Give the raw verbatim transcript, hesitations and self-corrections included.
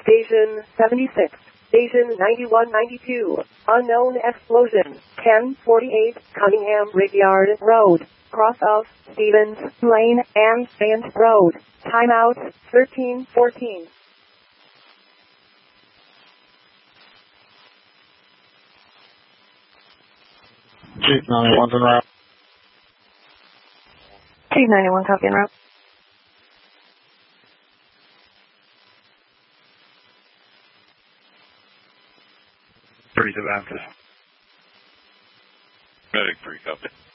Station seventy-six. Station ninety-one ninety-two. Unknown explosion. ten forty-eight Cunningham Brickyard Road. Cross of Stevens Lane and Band Road. Timeout thirteen fourteen. Chief ninety-one's en route. Chief ninety-one, copy en route. thirty-two Baptist. Medic three, copy.